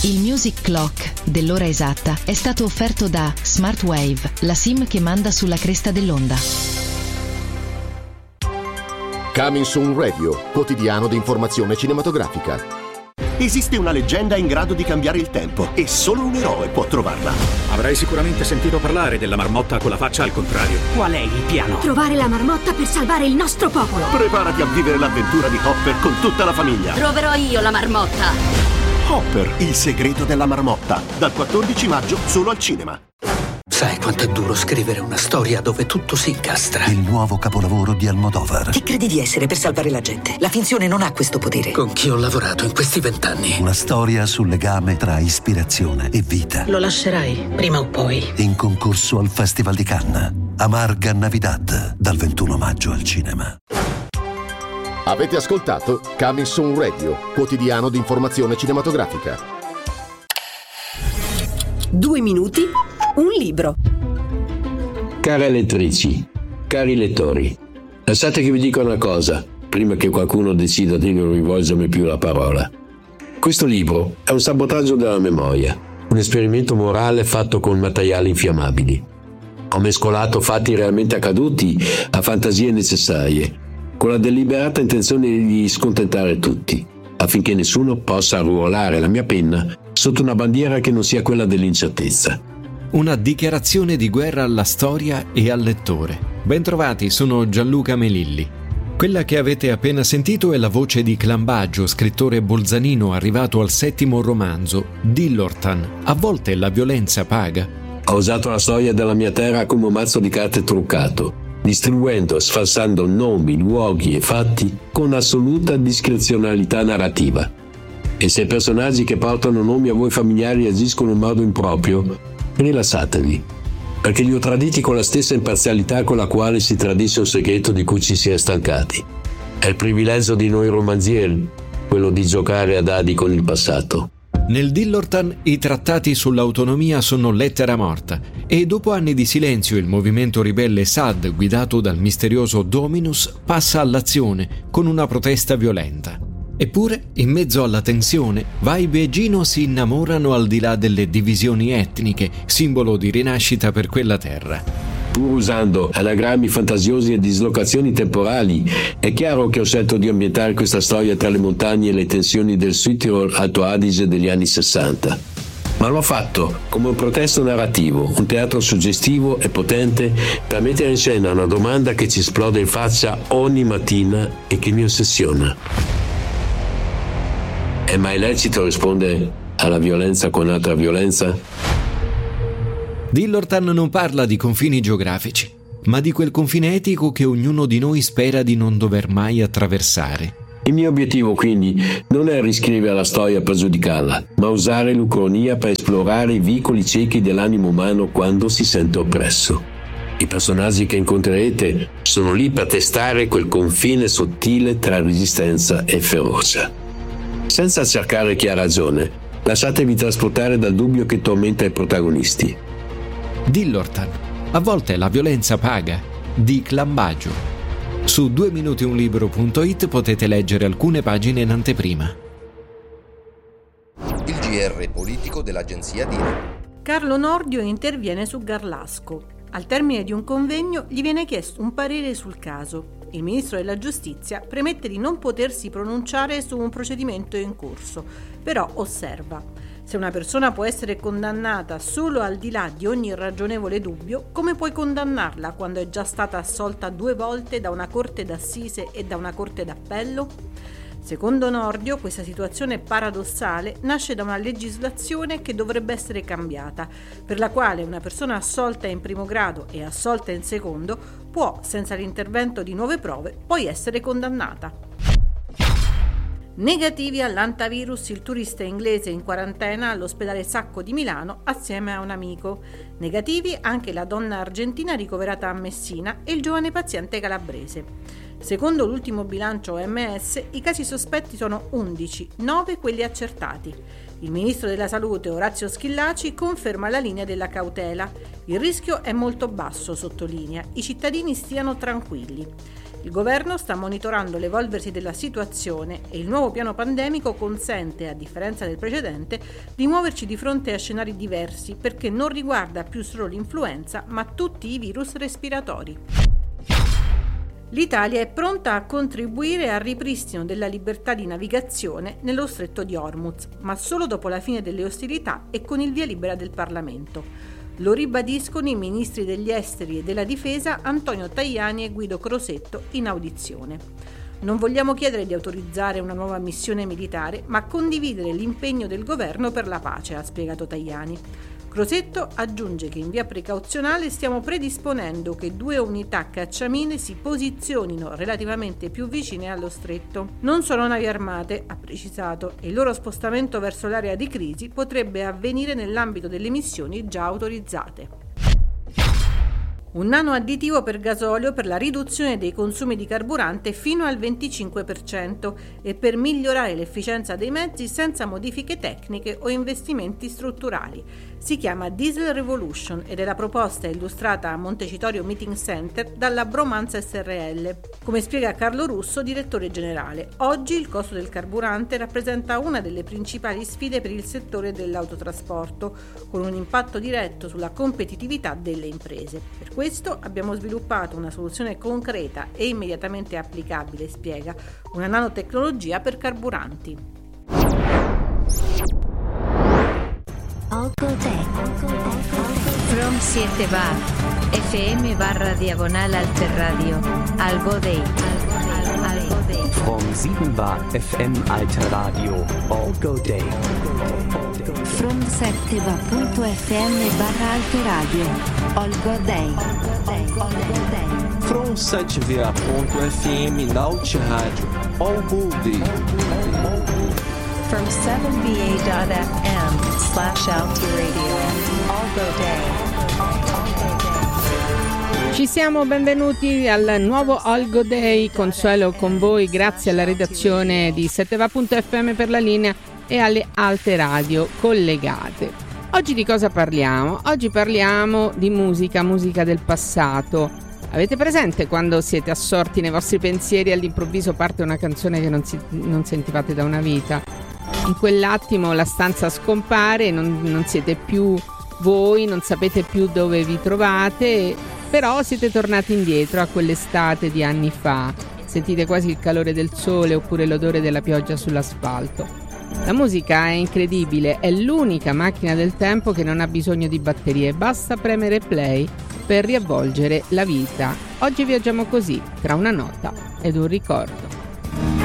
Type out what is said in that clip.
Il Music Clock dell'ora esatta è stato offerto da Smartwave, la SIM che manda sulla cresta dell'onda. Coming Soon Radio, quotidiano di informazione cinematografica. Esiste una leggenda in grado di cambiare il tempo e solo un eroe può trovarla. Avrai sicuramente sentito parlare della marmotta con la faccia al contrario. Qual è il piano? Trovare la marmotta per salvare il nostro popolo. Preparati a vivere l'avventura di Hopper con tutta la famiglia. Troverò io la marmotta. Hopper, il segreto della marmotta. Dal 14 maggio solo al cinema. Sai quanto è duro scrivere una storia dove tutto si incastra? Il nuovo capolavoro di Almodovar. Chi credi di essere per salvare la gente? La finzione non ha questo potere. Con chi ho lavorato in questi 20 anni? Una storia sul legame tra ispirazione e vita. Lo lascerai, prima o poi. In concorso al Festival di Cannes. Amarga Navidad, dal 21 maggio al cinema. Avete ascoltato Coming Soon Radio, quotidiano di informazione cinematografica. 2 minuti, un libro. Care lettrici, cari lettori, lasciate che vi dica una cosa, prima che qualcuno decida di non rivolgermi più la parola. Questo libro è un sabotaggio della memoria, un esperimento morale fatto con materiali infiammabili. Ho mescolato fatti realmente accaduti a fantasie necessarie, con la deliberata intenzione di scontentare tutti, affinché nessuno possa arruolare la mia penna sotto una bandiera che non sia quella dell'incertezza. Una dichiarazione di guerra alla storia e al lettore. Bentrovati, sono Gianluca Melilli. Quella che avete appena sentito è la voce di Clambaggio, scrittore bolzanino arrivato al 7° romanzo, Dillortan. A volte la violenza paga. Ho usato la storia della mia terra come un mazzo di carte truccato, distribuendo e sfalsando nomi, luoghi e fatti con assoluta discrezionalità narrativa. E se i personaggi che portano nomi a voi familiari agiscono in modo improprio, rilassatevi, perché li ho traditi con la stessa imparzialità con la quale si tradisce un segreto di cui ci si è stancati. È il privilegio di noi romanzieri, quello di giocare a dadi con il passato. Nel Dillortan i trattati sull'autonomia sono lettera morta e dopo anni di silenzio il movimento ribelle SAD, guidato dal misterioso Dominus, passa all'azione con una protesta violenta. Eppure, in mezzo alla tensione, Vibe e Gino si innamorano al di là delle divisioni etniche, simbolo di rinascita per quella terra. Pur usando anagrammi fantasiosi e dislocazioni temporali, è chiaro che ho scelto di ambientare questa storia tra le montagne e le tensioni del Südtirol Alto Adige degli anni 60. Ma l'ho fatto come un protesto narrativo, un teatro suggestivo e potente per mettere in scena una domanda che ci esplode in faccia ogni mattina e che mi ossessiona. È mai lecito rispondere alla violenza con altra violenza? Dillortan non parla di confini geografici, ma di quel confine etico che ognuno di noi spera di non dover mai attraversare. Il mio obiettivo, quindi, non è riscrivere la storia per giudicarla, ma usare l'ucronia per esplorare i vicoli ciechi dell'animo umano quando si sente oppresso. I personaggi che incontrerete sono lì per testare quel confine sottile tra resistenza e ferocia. Senza cercare chi ha ragione, lasciatevi trasportare dal dubbio che tormenta i protagonisti. Dillortan. A volte la violenza paga, di Clambaggio. Su 2minutiunlibro.it potete leggere alcune pagine in anteprima. Il GR politico dell'agenzia DIRE. Carlo Nordio interviene su Garlasco. Al termine di un convegno gli viene chiesto un parere sul caso. Il ministro della giustizia premette di non potersi pronunciare su un procedimento in corso, però osserva: se una persona può essere condannata solo al di là di ogni ragionevole dubbio, come puoi condannarla quando è già stata assolta 2 volte da una corte d'assise e da una corte d'appello? Secondo Nordio, questa situazione paradossale nasce da una legislazione che dovrebbe essere cambiata, per la quale una persona assolta in primo grado e assolta in secondo può, senza l'intervento di nuove prove, poi essere condannata. Negativi all'antivirus il turista inglese in quarantena all'ospedale Sacco di Milano assieme a un amico. Negativi anche la donna argentina ricoverata a Messina e il giovane paziente calabrese. Secondo l'ultimo bilancio OMS, i casi sospetti sono 11, 9 quelli accertati. Il ministro della Salute Orazio Schillaci conferma la linea della cautela. Il rischio è molto basso, sottolinea. I cittadini stiano tranquilli. Il governo sta monitorando l'evolversi della situazione e il nuovo piano pandemico consente, a differenza del precedente, di muoverci di fronte a scenari diversi perché non riguarda più solo l'influenza ma tutti i virus respiratori. L'Italia è pronta a contribuire al ripristino della libertà di navigazione nello stretto di Hormuz, ma solo dopo la fine delle ostilità e con il via libera del Parlamento. Lo ribadiscono i ministri degli esteri e della difesa Antonio Tajani e Guido Crosetto in audizione. Non vogliamo chiedere di autorizzare una nuova missione militare, ma condividere l'impegno del governo per la pace, ha spiegato Tajani. Crosetto aggiunge che in via precauzionale stiamo predisponendo che 2 unità cacciamine si posizionino relativamente più vicine allo stretto. Non sono navi armate, ha precisato, e il loro spostamento verso l'area di crisi potrebbe avvenire nell'ambito delle missioni già autorizzate. Un nano additivo per gasolio per la riduzione dei consumi di carburante fino al 25% e per migliorare l'efficienza dei mezzi senza modifiche tecniche o investimenti strutturali. Si chiama Diesel Revolution ed è la proposta illustrata a Montecitorio Meeting Center dalla Bromanza SRL. Come spiega Carlo Russo, direttore generale, oggi il costo del carburante rappresenta una delle principali sfide per il settore dell'autotrasporto, con un impatto diretto sulla competitività delle imprese. Per questo abbiamo sviluppato una soluzione concreta e immediatamente applicabile, spiega, una nanotecnologia per carburanti. From 7 bar FM/diagonal Alter Radio Algo Day. From 7 bar FM Alter Radio Algo Day. From 7va.fm/Alter Radio Algo Day. From 7va.fm Alter Radio Algo Day. From 7va.fm/Alter Radio Algo Day. Ci siamo, benvenuti al nuovo Algo Day. Consuelo con voi, grazie alla redazione di 7va.fm per la linea e alle altre radio collegate. Oggi di cosa parliamo? Oggi parliamo di musica del passato. Avete presente quando siete assorti nei vostri pensieri e all'improvviso parte una canzone che non sentivate da una vita? In quell'attimo la stanza scompare, non siete più voi, non sapete più dove vi trovate, però siete tornati indietro a quell'estate di anni fa. Sentite quasi il calore del sole oppure l'odore della pioggia sull'asfalto. La musica è incredibile, è l'unica macchina del tempo che non ha bisogno di batterie, basta premere play per riavvolgere la vita. Oggi viaggiamo così, tra una nota ed un ricordo.